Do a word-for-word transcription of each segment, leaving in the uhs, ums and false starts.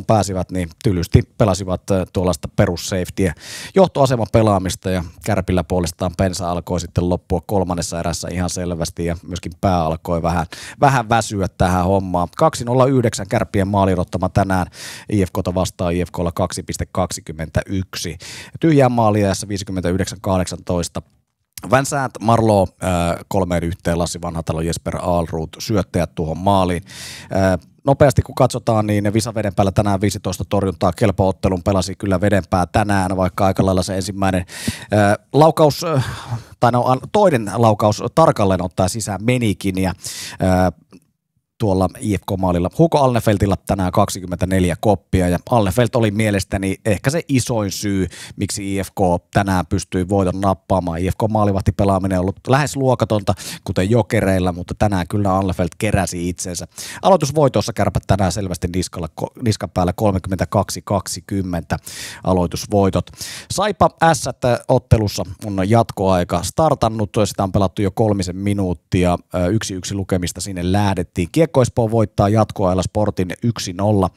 pääsivät, niin tylysti pelasivat tuollaista perussafetyä, johtoaseman pelaamista ja Kärpillä puolestaan pensa alkoi sitten loppua kolmannessa erässä ihan selvästi ja myöskin pää alkoi vähän, vähän väsyä tähän hommaan. kaksi nolla yhdeksän Kärppien maalirottama tänään I F K:ta vastaan I F K:lla kaksi pilkku kaksikymmentäyksi. Tyhjää maaliajassa viisikymmentäyhdeksän kahdeksantoista. Vincent Marleau äh, kolmeen yhteen, Lassi Vanhatalo, Jesper Alrud syöttäjät tuohon maaliin. Äh, nopeasti kun katsotaan, niin Visa Vedenpäällä tänään viisitoista torjuntaa, kelpo ottelun pelasi kyllä Vedenpää tänään, vaikka aika lailla se ensimmäinen äh, laukaus, äh, tai no, toinen laukaus tarkalleen ottaa sisään menikin ja äh, tuolla I F K-maalilla. Hugo Alnefeltillä tänään kaksikymmentäneljä koppia ja Alnefelt oli mielestäni ehkä se isoin syy, miksi I F K tänään pystyi voiton nappaamaan. I F K-maalivahti pelaaminen on ollut lähes luokatonta, kuten Jokereilla, mutta tänään kyllä Alnefelt keräsi itsensä. Aloitusvoitossa Kärpät tänään selvästi niskalla, niskan päällä kolmekymmentäkaksi kaksikymmentä aloitusvoitot. Saipa Ässät ottelussa on jatkoaika startannut, sitä on pelattu jo kolmisen minuuttia, yksi yksi lukemista sinne lähdettiin. Kiekko Espoo voittaa jatkoajalla Sportin yksi nolla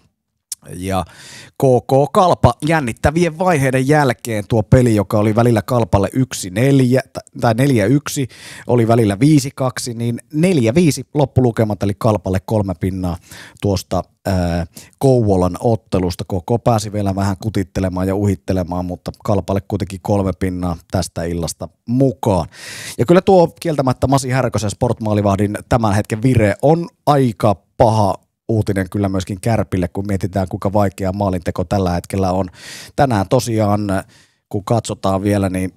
ja K K Kalpa jännittävien vaiheiden jälkeen tuo peli, joka oli välillä Kalpalle yksi neljä tai neljä yksi, oli välillä viisi kaksi, niin neljä viisi loppulukemat, eli Kalpalle kolme pinnaa tuosta ää, Kouvolan ottelusta. K K pääsi vielä vähän kutittelemaan ja uhittelemaan, mutta Kalpalle kuitenkin kolme pinnaa tästä illasta mukaan. Ja kyllä tuo kieltämättä Masi Härkösen sportmaalivahdin tämän hetken vire on aika paha uutinen kyllä myöskin Kärpille, kun mietitään kuinka vaikea maalinteko tällä hetkellä on. Tänään tosiaan, kun katsotaan vielä, niin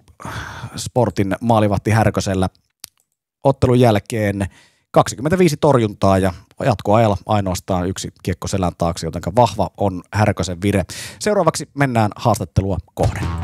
Sportin maalivahti Härkösellä ottelun jälkeen kaksikymmentäviisi torjuntaa ja jatkoajalla ainoastaan yksi kiekko selän taakse, joten vahva on Härkösen vire. Seuraavaksi mennään haastattelua kohden.